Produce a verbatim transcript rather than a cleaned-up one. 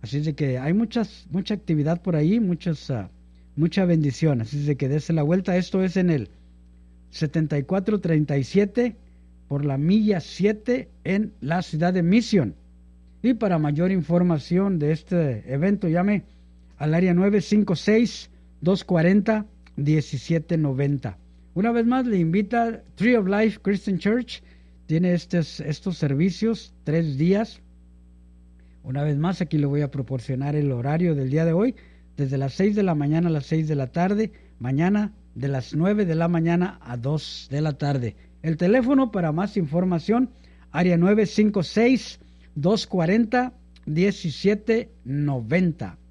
Así es de que hay muchas, mucha actividad por ahí, muchas, uh, mucha bendición. Así es de que dése la vuelta. Esto es en el setenta y cuatro treinta y siete por la milla siete en la ciudad de Mission. Y para mayor información de este evento, llame al área nueve cinco seis, dos cuatro cero, uno siete nueve cero. Una vez más le invita Tree of Life Christian Church. Tiene estos, estos servicios tres días. Una vez más aquí le voy a proporcionar el horario del día de hoy. Desde las seis de la mañana a las seis de la tarde. Mañana de las nueve de la mañana a dos de la tarde. El teléfono para más información, área nueve cinco seis, dos cuatro cero, uno siete nueve cero.